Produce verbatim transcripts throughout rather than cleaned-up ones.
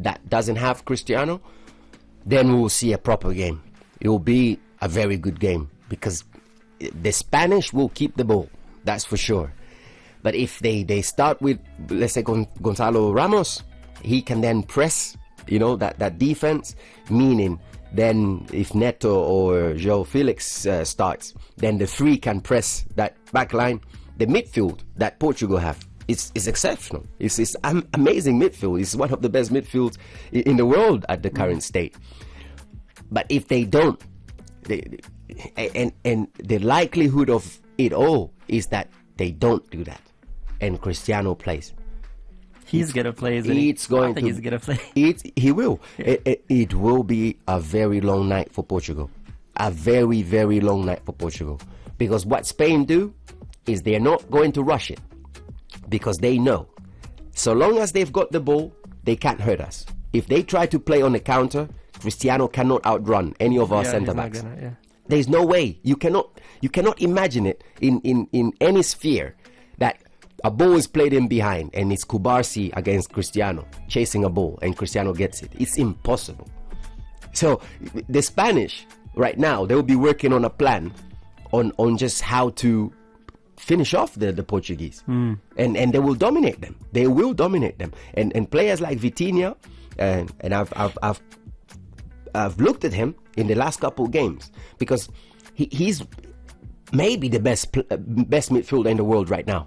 that doesn't have Cristiano, then we will see a proper game. It will be a very good game because the Spanish will keep the ball, that's for sure. But if they, they start with, let's say, Gon- Gonzalo Ramos, he can then press, you know, that, that defense, meaning then if Neto or João Felix uh, starts, then the three can press that back line. The midfield that Portugal have is, is exceptional. It's, it's am- amazing midfield. It's one of the best midfields in, in the world at the current state. But if they don't, they, and, and the likelihood of it all is that they don't do that. And Cristiano plays. He's going to play, isn't he? It's going I think to, he's going to play. It, he will. Yeah. It, it, it will be a very long night for Portugal. A very, very long night for Portugal. Because what Spain do is they're not going to rush it. Because they know, so long as they've got the ball, they can't hurt us. If they try to play on the counter, Cristiano cannot outrun any of our Yeah, centre he's not backs. gonna, yeah. There's no way. You cannot you cannot imagine it in, in, in any sphere that a ball is played in behind and it's Kubarsi against Cristiano chasing a ball and Cristiano gets it. It's impossible. So the Spanish right now, they will be working on a plan on, on just how to finish off the, the Portuguese. Mm. And and they will dominate them. They will dominate them. And and players like Vitinha, and and I've I've I've I've looked at him in the last couple of games because he, he's maybe the best best midfielder in the world right now.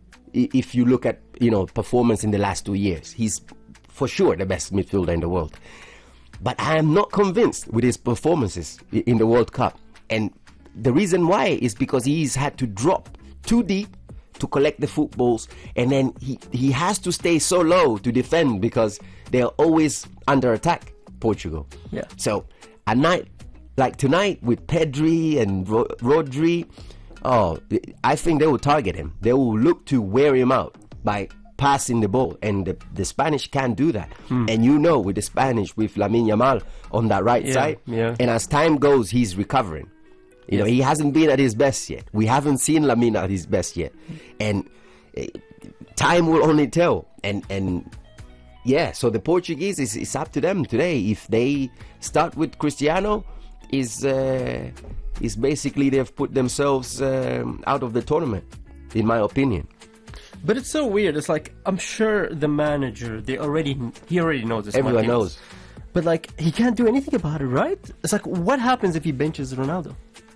If you look at, you know, performance in the last two years, he's for sure the best midfielder in the world. But I am not convinced with his performances in the World Cup. And the reason why is because he's had to drop too deep to collect the footballs, and then he, he has to stay so low to defend because they're always under attack, Portugal. Yeah. So a night like tonight with Pedri and Ro- Rodri, oh, I think they will target him. They will look to wear him out by passing the ball, and the, the Spanish can't do that. Hmm. And you know, with the Spanish, with Lamine Yamal on that right yeah, side, yeah. and as time goes, he's recovering. You yes. know, he hasn't been at his best yet. We haven't seen Lamine at his best yet, and uh, time will only tell. And and yeah, so the Portuguese is it's up to them today. If they start with Cristiano, is uh, is basically they've put themselves um, out of the tournament, in my opinion. But it's so weird. It's like, I'm sure the manager, they already he already knows this. Everyone Martinez. knows. But like, he can't do anything about it, right? It's like, what happens if he benches Ronaldo?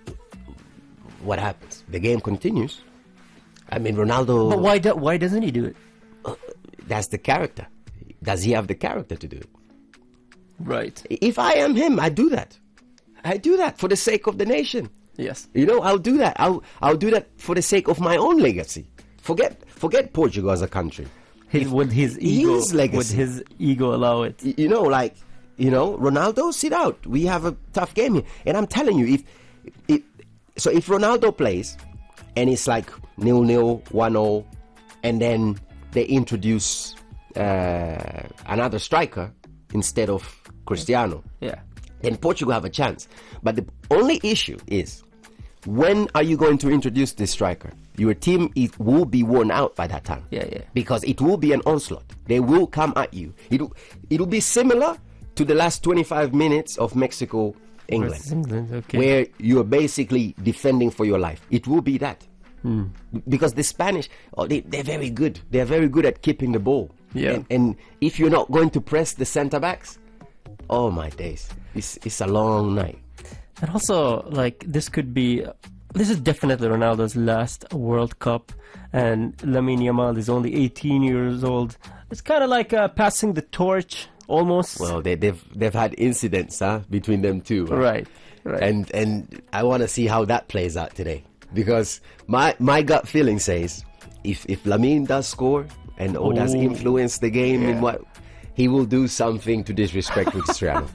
What happens? The game continues. I mean, Ronaldo... But why, do, why doesn't he do it? Uh, that's the character. Does he have the character to do it? Right. If I am him, I do that. I do that for the sake of the nation. Yes. You know, I'll do that. I'll I'll do that for the sake of my own legacy. Forget forget Portugal as a country. His, if, would his ego his legacy, would his ego allow it? You know, like, you know, Ronaldo, sit out. We have a tough game here. And I'm telling you, if if so if Ronaldo plays and it's like nil nil, one nil, and then they introduce uh, another striker instead of Cristiano, yeah, then Portugal have a chance. But the only issue is, when are you going to introduce this striker? Your team it will be worn out by that time. Yeah, yeah. Because it will be an onslaught. They will come at you. It'll, it'll be similar to the last twenty-five minutes of Mexico, England. England, okay. Where you're basically defending for your life. It will be that. Hmm. Because the Spanish, oh, they, they're very good. They're very good at keeping the ball. Yeah. And, and if you're not going to press the centre-backs, oh my days, it's, it's a long night. And also, like, this could be... This is definitely Ronaldo's last World Cup, and Lamine Yamal is only eighteen years old. It's kind of like uh, passing the torch, almost. Well, they, they've they've had incidents, huh, between them two. Huh? Right, right. And and I want to see how that plays out today, because my my gut feeling says if if Lamine does score and or does Ooh. influence the game Yeah. in what he will do something to disrespect Cristiano.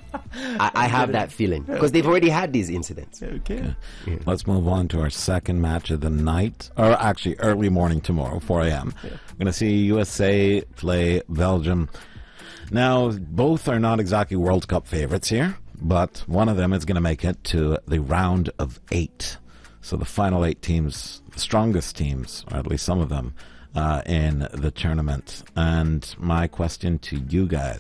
I, I have that feeling because they've already had these incidents. Okay. Yeah. Let's move on to our second match of the night, or actually early morning tomorrow, four a.m. Yeah. We're going to see U S A play Belgium. Now, both are not exactly World Cup favorites here, but one of them is going to make it to the round of eight. So the final eight teams, the strongest teams, or at least some of them, uh, in the tournament. And my question to you guys,